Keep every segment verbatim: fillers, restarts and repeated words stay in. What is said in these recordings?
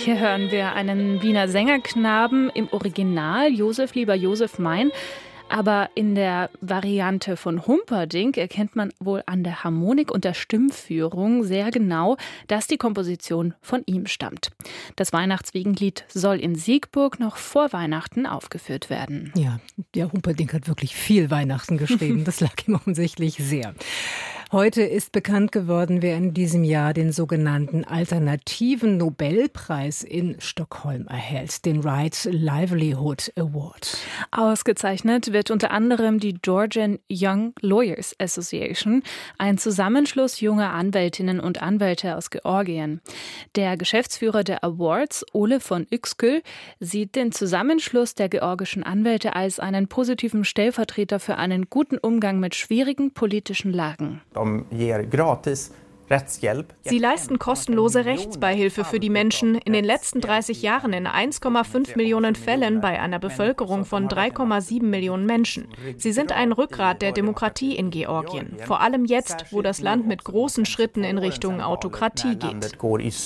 Hier hören wir einen Wiener Sängerknaben im Original, Josef lieber Josef mein. Aber in der Variante von Humperdinck erkennt man wohl an der Harmonik und der Stimmführung sehr genau, dass die Komposition von ihm stammt. Das Weihnachtswiegenlied soll in Siegburg noch vor Weihnachten aufgeführt werden. Ja, der Humperdinck hat wirklich viel Weihnachten geschrieben. Das lag ihm offensichtlich sehr. Heute ist bekannt geworden, wer in diesem Jahr den sogenannten Alternativen Nobelpreis in Stockholm erhält, den Right Livelihood Award. Ausgezeichnet wird unter anderem die Georgian Young Lawyers Association, ein Zusammenschluss junger Anwältinnen und Anwälte aus Georgien. Der Geschäftsführer der Awards, Ole von Yükskül, sieht den Zusammenschluss der georgischen Anwälte als einen positiven Stellvertreter für einen guten Umgang mit schwierigen politischen Lagen. Sie leisten kostenlose Rechtsbeihilfe für die Menschen in den letzten dreißig Jahren in eins Komma fünf Millionen Fällen bei einer Bevölkerung von drei Komma sieben Millionen Menschen. Sie sind ein Rückgrat der Demokratie in Georgien, vor allem jetzt, wo das Land mit großen Schritten in Richtung Autokratie geht.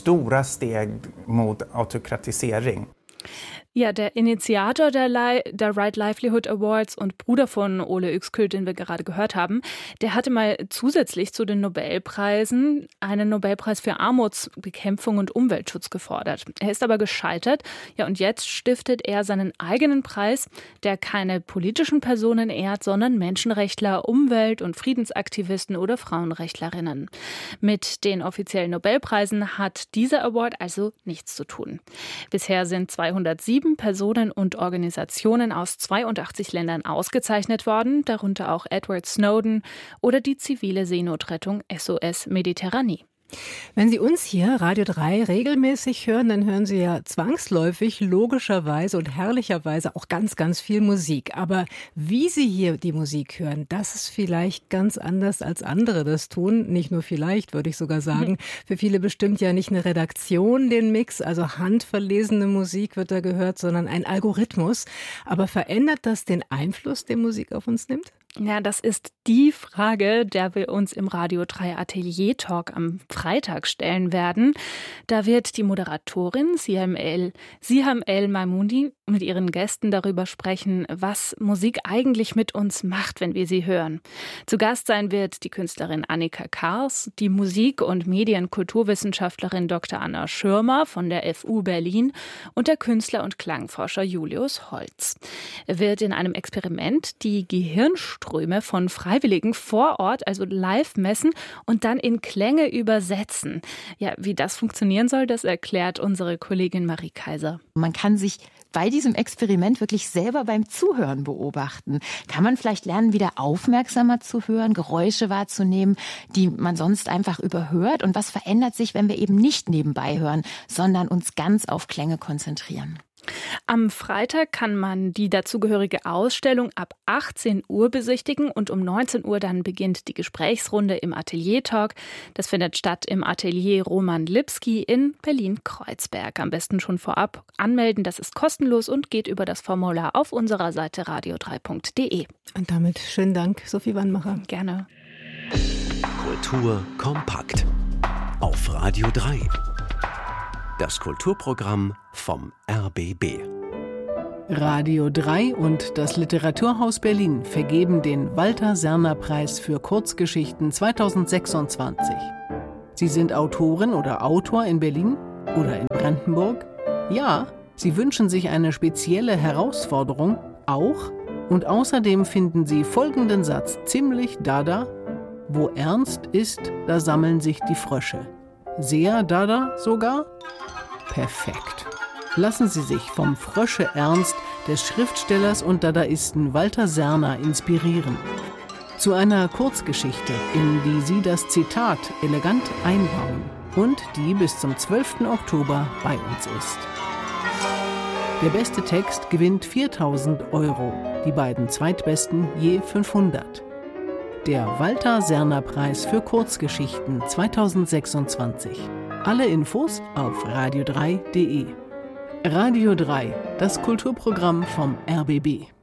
Ja, der Initiator der, Li- der Right Livelihood Awards und Bruder von Ole Yükskül, den wir gerade gehört haben, der hatte mal zusätzlich zu den Nobelpreisen einen Nobelpreis für Armutsbekämpfung und Umweltschutz gefordert. Er ist aber gescheitert. Ja, und jetzt stiftet er seinen eigenen Preis, der keine politischen Personen ehrt, sondern Menschenrechtler, Umwelt- und Friedensaktivisten oder Frauenrechtlerinnen. Mit den offiziellen Nobelpreisen hat dieser Award also nichts zu tun. Bisher sind zweihundertsieben Personen und Organisationen aus zweiundachtzig Ländern ausgezeichnet worden, darunter auch Edward Snowden oder die zivile Seenotrettung S O S Mediterranee. Wenn Sie uns hier, Radio drei, regelmäßig hören, dann hören Sie ja zwangsläufig, logischerweise und herrlicherweise auch ganz, ganz viel Musik. Aber wie Sie hier die Musik hören, das ist vielleicht ganz anders als andere das tun. Nicht nur vielleicht, würde ich sogar sagen. Für viele bestimmt ja nicht eine Redaktion den Mix, also handverlesene Musik wird da gehört, sondern ein Algorithmus. Aber verändert das den Einfluss, den Musik auf uns nimmt? Ja, das ist die Frage, der wir uns im Radio drei Atelier Talk am Freitag stellen werden. Da wird die Moderatorin Siham El, Siham El Maimoudi mit ihren Gästen darüber sprechen, was Musik eigentlich mit uns macht, wenn wir sie hören. Zu Gast sein wird die Künstlerin Annika Kars, die Musik- und Medienkulturwissenschaftlerin Doktor Anna Schirmer von der F U Berlin und der Künstler und Klangforscher Julius Holz. Er wird in einem Experiment die Gehirnströme von Freiwilligen vor Ort, also live messen und dann in Klänge übersetzen. Ja, wie das funktionieren soll, das erklärt unsere Kollegin Marie Kaiser. Man kann sich bei diesem Experiment wirklich selber beim Zuhören beobachten. Kann man vielleicht lernen, wieder aufmerksamer zu hören, Geräusche wahrzunehmen, die man sonst einfach überhört? Und was verändert sich, wenn wir eben nicht nebenbei hören, sondern uns ganz auf Klänge konzentrieren? Am Freitag kann man die dazugehörige Ausstellung ab achtzehn Uhr besichtigen und um neunzehn Uhr dann beginnt die Gesprächsrunde im Atelier Talk. Das findet statt im Atelier Roman Lipski in Berlin-Kreuzberg. Am besten schon vorab anmelden, das ist kostenlos und geht über das Formular auf unserer Seite radio drei punkt de. Und damit schönen Dank, Sophie Wannmacher. Gerne. Kultur kompakt auf Radio drei. Das Kulturprogramm vom R B B. Radio drei und das Literaturhaus Berlin vergeben den Walter-Serner-Preis für Kurzgeschichten zweitausendsechsundzwanzig. Sie sind Autorin oder Autor in Berlin oder in Brandenburg? Ja, Sie wünschen sich eine spezielle Herausforderung? Auch? Und außerdem finden Sie folgenden Satz ziemlich dada: Wo ernst ist, da sammeln sich die Frösche. Sehr dada sogar? Perfekt. Lassen Sie sich vom Frösche-Ernst des Schriftstellers und Dadaisten Walter Serner inspirieren. Zu einer Kurzgeschichte, in die Sie das Zitat elegant einbauen und die bis zum zwölften Oktober bei uns ist. Der beste Text gewinnt viertausend Euro, die beiden zweitbesten je fünfhundert. Der Walter-Serner-Preis für Kurzgeschichten zweitausendsechsundzwanzig. Alle Infos auf radio drei punkt de. Radio drei, das Kulturprogramm vom R B B.